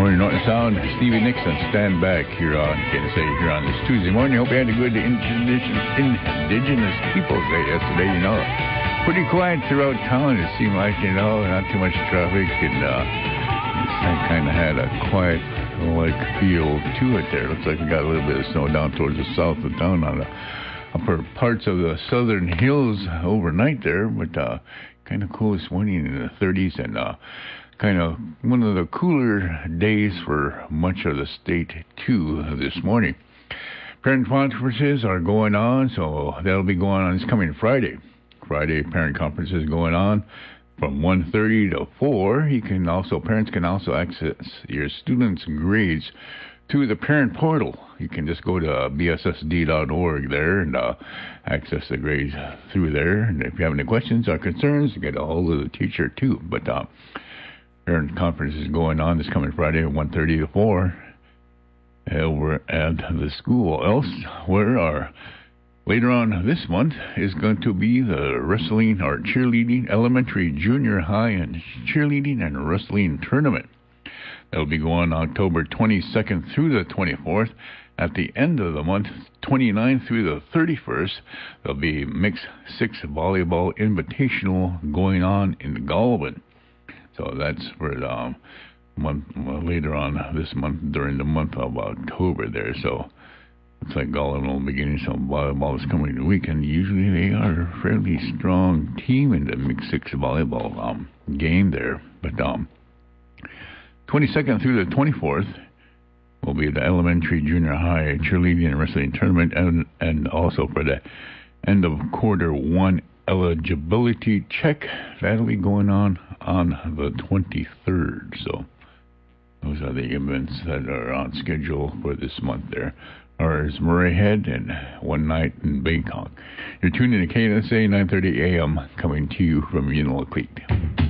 Morning North and Sound. Stevie Nixon, stand back here on KNSA here on this Tuesday morning. Hope you had a good Indigenous Peoples Day yesterday. Pretty quiet throughout town. It seemed like, not too much traffic, and just kind of had a quiet feel to it there. Looks like we got a little bit of snow down towards the south of town on the upper parts of the southern hills overnight there, but kind of cool this morning in the 30s, and kind of one of the cooler days for much of the state, too, this morning. Parent conferences are going on, so that'll be going on this coming Friday. Friday parent conference is going on from 1:30 to 4. Parents can also access your students' grades through the parent portal. You can just go to bssd.org there and access the grades through there. And if you have any questions or concerns, get a hold of the teacher, too. But parent conference is going on this coming Friday at 1:30 to 4 over at the school. Later on this month is going to be the wrestling or cheerleading, elementary, junior high, and cheerleading and wrestling tournament. That'll be going October 22nd through the 24th. At the end of the month, 29th through the 31st, there'll be Mixed Six Volleyball Invitational going on in Goulburn. So that's for the month later on this month, during the month of October there. So looks like Goulburn will be getting some volleyball this coming weekend. Usually they are a fairly strong team in the Mixed Six Volleyball game there. But 22nd through the 24th will be the elementary, junior high cheerleading and wrestling tournament, and also for the end of quarter one eligibility check. That'll be going on the 23rd. So those are the events that are on schedule for this month there. Ours Murray Head and one night in Bangkok. You're tuning to KNSA 9:30 a.m. coming to you from Unalakleet.